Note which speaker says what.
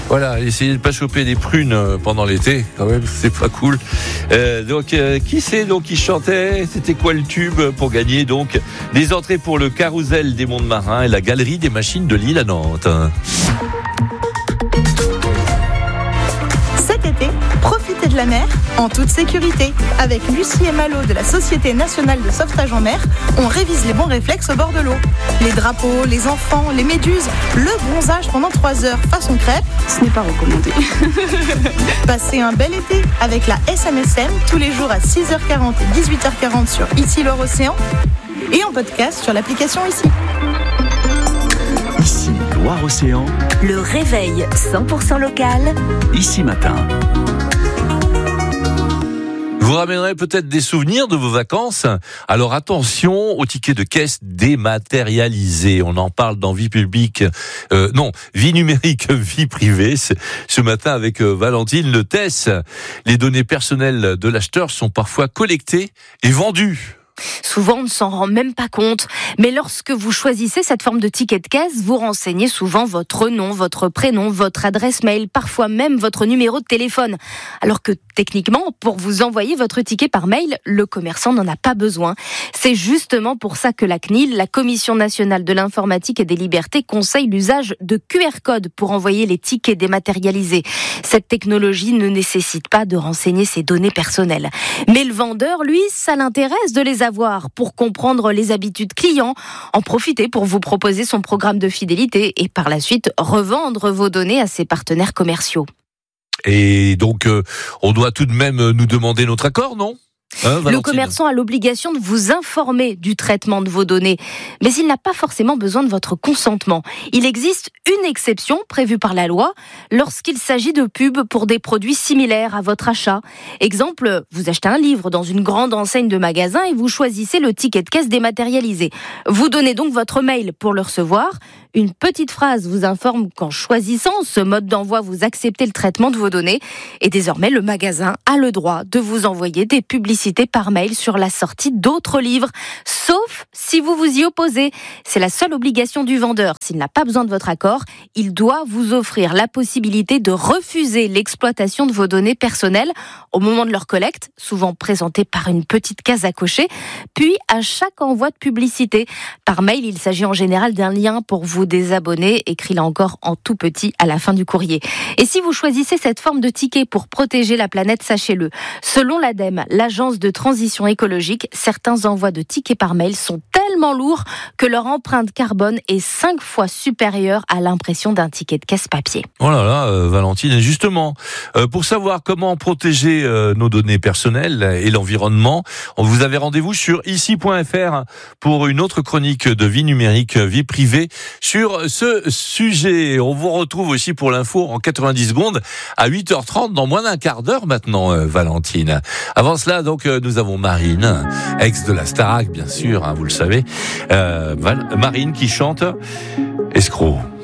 Speaker 1: Voilà, essayez de pas choper des prunes pendant l'été, quand même, c'est pas cool. Qui c'est donc qui chantait? C'était quoi le tube pour gagner donc des entrées pour le Carrousel des Mondes Marins et la Galerie des Machines de Lille à Nantes?
Speaker 2: Cet été, profitez de la mer en toute sécurité. Avec Lucie et Malo de la Société nationale de sauvetage en mer, on révise les bons réflexes au bord de l'eau. Les drapeaux, les enfants, les méduses, le bronzage pendant 3 heures façon crêpe,
Speaker 3: ce n'est pas recommandé.
Speaker 2: Passez un bel été avec la SNSM tous les jours à 6h40 et 18h40 sur Ici Loire-Océan et en podcast sur l'application Ici.
Speaker 4: Ici Loire-Océan.
Speaker 5: Le réveil 100% local.
Speaker 4: Ici Matin.
Speaker 1: Vous ramènerez peut-être des souvenirs de vos vacances. Alors attention aux tickets de caisse dématérialisés. On en parle dans Vie publique, Vie numérique, vie privée. Ce matin avec Valentine Le Tess. Les données personnelles de l'acheteur sont parfois collectées et vendues.
Speaker 5: Souvent, on ne s'en rend même pas compte. Mais lorsque vous choisissez cette forme de ticket de caisse, vous renseignez souvent votre nom, votre prénom, votre adresse mail, parfois même votre numéro de téléphone. Alors que techniquement, pour vous envoyer votre ticket par mail, le commerçant n'en a pas besoin. C'est justement pour ça que la CNIL, la Commission nationale de l'informatique et des libertés, conseille l'usage de QR codes pour envoyer les tickets dématérialisés. Cette technologie ne nécessite pas de renseigner ses données personnelles. Mais le vendeur, lui, ça l'intéresse de les avoir pour comprendre les habitudes clients, en profiter pour vous proposer son programme de fidélité et par la suite revendre vos données à ses partenaires commerciaux.
Speaker 1: Et donc, on doit tout de même nous demander notre accord, non ?
Speaker 5: Le commerçant a l'obligation de vous informer du traitement de vos données, mais il n'a pas forcément besoin de votre consentement. Il existe une exception prévue par la loi lorsqu'il s'agit de pubs pour des produits similaires à votre achat. Exemple, vous achetez un livre dans une grande enseigne de magasin et vous choisissez le ticket de caisse dématérialisé. Vous donnez donc votre mail pour le recevoir. Une petite phrase vous informe qu'en choisissant ce mode d'envoi, vous acceptez le traitement de vos données. Et désormais, le magasin a le droit de vous envoyer des publicités par mail sur la sortie d'autres livres, sauf si vous vous y opposez. C'est la seule obligation du vendeur. S'il n'a pas besoin de votre accord, il doit vous offrir la possibilité de refuser l'exploitation de vos données personnelles au moment de leur collecte, souvent présentée par une petite case à cocher, puis à chaque envoi de publicité. Par mail, il s'agit en général d'un lien pour vous désabonner, écrit là encore en tout petit à la fin du courrier. Et si vous choisissez cette forme de ticket pour protéger la planète, sachez-le, selon l'ADEME, l'agence de transition écologique, certains envois de tickets par mail sont tellement lourds que leur empreinte carbone est 5 fois supérieure à l'impression d'un ticket de caisse papier.
Speaker 1: Oh là là, Valentine, et justement, pour savoir comment protéger nos données personnelles et l'environnement, vous avez rendez-vous sur ici.fr pour une autre chronique de Vie numérique, vie privée sur ce sujet. On vous retrouve aussi pour l'info en 90 secondes à 8h30 dans moins d'un quart d'heure maintenant, Valentine. Avant cela, donc, nous avons Marine, ex de la Starac, bien sûr, vous le savez. Marine qui chante Escroc.